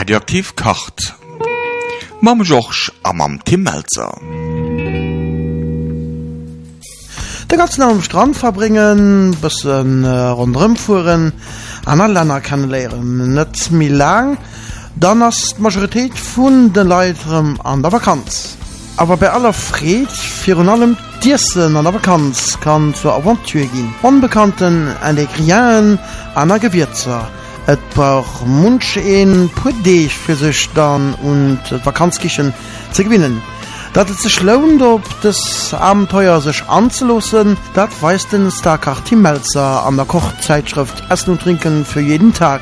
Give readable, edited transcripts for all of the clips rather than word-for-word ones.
Radioaktiv kocht. Mam George am Tim Melzer. Den ganzen Tag am Strand verbringen, bisschen rundherum fuhren, andere Länder kennenlernen. Nicht mehr lang, dann ist die Majorität von den Leuten an der Vakanz. Aber bei aller Fried, für allem Dirsen an der Vakanz, kann zur Aventur gehen. Unbekannten Ingredienten an der Gewürze. Es braucht manch ein Pudeich für sich dann und Vakanzküchen zu gewinnen. Dass es sich lohnt, ob das Abenteuer sich anzulassen, das weiß den Starker Tim Melzer an der Kochzeitschrift Essen und Trinken für jeden Tag.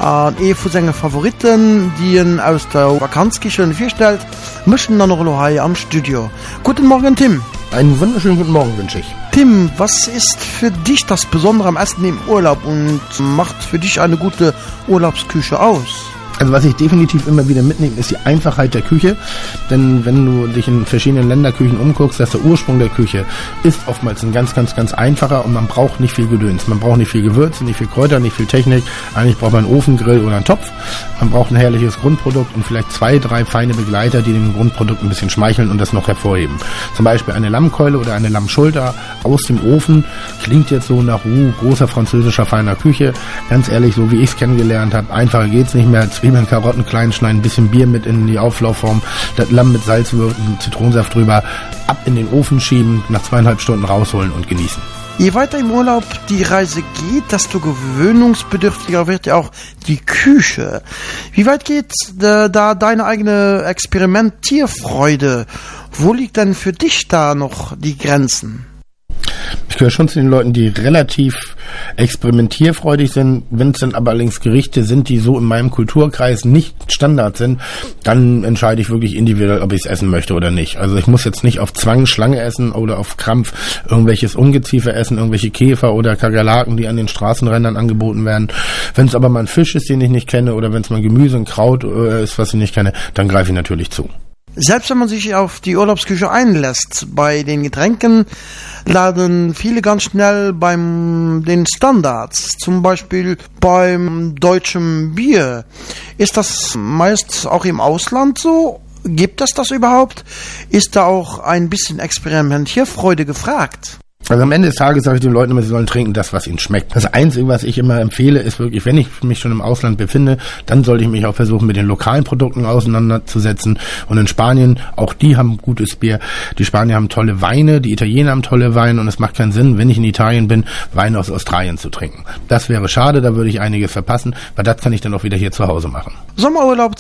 Von seinen Favoriten, die ihn aus der Vakanzküche vorstellt, möchten dann noch hier am Studio. Guten Morgen, Tim. Einen wunderschönen guten Morgen wünsche ich. Tim, was ist für dich das Besondere am Essen im Urlaub und macht für dich eine gute Urlaubsküche aus? Also was ich definitiv immer wieder mitnehme, ist die Einfachheit der Küche. Denn wenn du dich in verschiedenen Länderküchen umguckst, dass der Ursprung der Küche ist oftmals ein ganz einfacher und man braucht nicht viel Gedöns. Man braucht nicht viel Gewürze, nicht viel Kräuter, nicht viel Technik. Eigentlich braucht man einen Ofen, Grill oder einen Topf. Man braucht ein herrliches Grundprodukt und vielleicht 2, 3 feine Begleiter, die dem Grundprodukt ein bisschen schmeicheln und das noch hervorheben. Zum Beispiel eine Lammkeule oder eine Lammschulter aus dem Ofen. Klingt jetzt so nach großer französischer feiner Küche. Ganz ehrlich, so wie ich es kennengelernt habe, einfacher geht's nicht mehr. Zwiebeln, Karotten klein schneiden, ein bisschen Bier mit in die Auflaufform, das Lamm mit Salz würzen, Zitronensaft drüber, ab in den Ofen schieben, nach 2,5 Stunden rausholen und genießen. Je weiter im Urlaub die Reise geht, desto gewöhnungsbedürftiger wird ja auch die Küche. Wie weit geht da deine eigene Experimentierfreude? Wo liegt denn für dich da noch die Grenzen? Ich gehöre schon zu den Leuten, die relativ experimentierfreudig sind. Wenn es dann aber allerdings Gerichte sind, die so in meinem Kulturkreis nicht Standard sind, dann entscheide ich wirklich individuell, ob ich es essen möchte oder nicht. Also ich muss jetzt nicht auf Zwang Schlange essen oder auf Krampf irgendwelches Ungeziefer essen, irgendwelche Käfer oder Kakerlaken, die an den Straßenrändern angeboten werden. Wenn es aber mal ein Fisch ist, den ich nicht kenne, oder wenn es mal Gemüse und Kraut ist, was ich nicht kenne, dann greife ich natürlich zu. Selbst wenn man sich auf die Urlaubsküche einlässt, bei den Getränken laden viele ganz schnell beim den Standards, zum Beispiel beim deutschen Bier. Ist das meist auch im Ausland so? Gibt es das überhaupt? Ist da auch ein bisschen Experimentierfreude gefragt? Also am Ende des Tages sage ich den Leuten immer, sie sollen trinken das, was ihnen schmeckt. Das Einzige, was ich immer empfehle, ist wirklich, wenn ich mich schon im Ausland befinde, dann sollte ich mich auch versuchen, mit den lokalen Produkten auseinanderzusetzen. Und in Spanien, auch die haben gutes Bier. Die Spanier haben tolle Weine, die Italiener haben tolle Weine und es macht keinen Sinn, wenn ich in Italien bin, Wein aus Australien zu trinken. Das wäre schade, da würde ich einiges verpassen, weil das kann ich dann auch wieder hier zu Hause machen. Sommerurlaub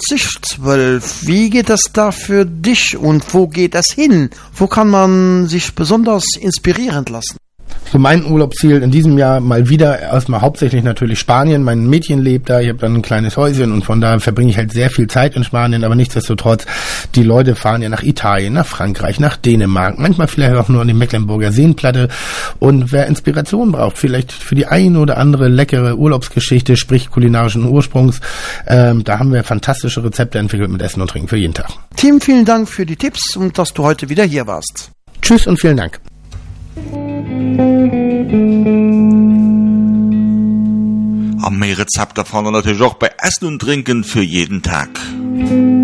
2012, wie geht es da für dich und wo geht es hin? Wo kann man sich besonders inspirieren lassen? So mein Urlaubsziel in diesem Jahr mal wieder erstmal hauptsächlich natürlich Spanien. Mein Mädchen lebt da, ich habe dann ein kleines Häuschen und von da verbringe ich halt sehr viel Zeit in Spanien, aber nichtsdestotrotz, die Leute fahren ja nach Italien, nach Frankreich, nach Dänemark, manchmal vielleicht auch nur an die Mecklenburger Seenplatte und wer Inspiration braucht, vielleicht für die ein oder andere leckere Urlaubsgeschichte, sprich kulinarischen Ursprungs, da haben wir fantastische Rezepte entwickelt mit Essen und Trinken für jeden Tag. Tim, vielen Dank für die Tipps und dass du heute wieder hier warst. Tschüss und vielen Dank. Am mehr Rezepte fahren wir natürlich auch bei Essen und Trinken für jeden Tag.